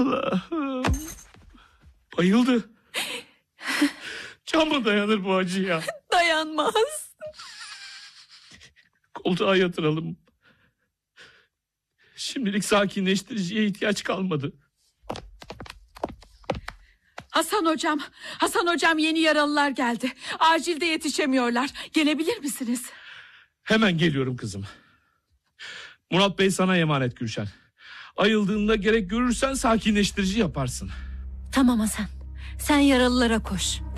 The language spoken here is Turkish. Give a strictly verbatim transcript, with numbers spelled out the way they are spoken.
Allah'ım. Bayıldı. Can mı dayanır bu acıya? Dayanmaz. Koltuğa yatıralım. Şimdilik sakinleştiriciye ihtiyaç kalmadı. Hasan hocam, Hasan hocam yeni yaralılar geldi. Acilde yetişemiyorlar. Gelebilir misiniz? Hemen geliyorum kızım. Murat Bey sana emanet Gülşen. Ayıldığında gerek görürsen sakinleştirici yaparsın. Tamam Hasan. Sen yaralılara koş.